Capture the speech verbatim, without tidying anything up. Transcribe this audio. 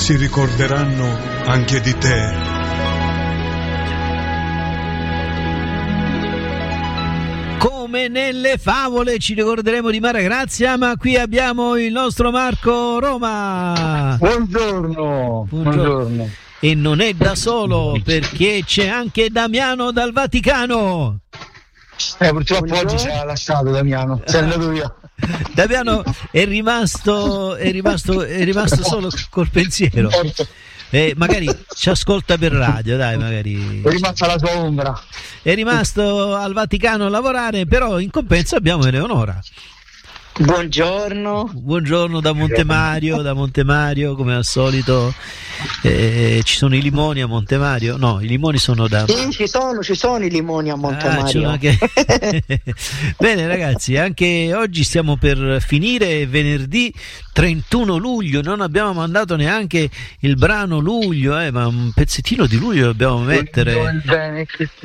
si ricorderanno anche di te. Come nelle favole ci ricorderemo di Mara Grazia, ma qui abbiamo il nostro Marco Roma. Buongiorno. Buongiorno. Buongiorno. E non è da solo, perché c'è anche Damiano dal Vaticano. Eh, purtroppo Buongiorno. Oggi ci ha lasciato Damiano, si è andato via. Damiano è rimasto, è rimasto, è rimasto solo col pensiero. Eh, magari ci ascolta per radio, dai, magari. È rimasta la sua ombra. È rimasto al Vaticano a lavorare, però in compenso abbiamo Eleonora. Buongiorno. Buongiorno da Montemario, da Montemario, come al solito. Eh, ci sono i limoni a Montemario? No, i limoni sono da... Sì, ci sono, ci sono i limoni a Montemario. Ah, anche... Bene ragazzi, anche oggi stiamo per finire, venerdì trentuno luglio, non abbiamo mandato neanche il brano luglio, eh, ma un pezzettino di luglio dobbiamo mettere. Bene,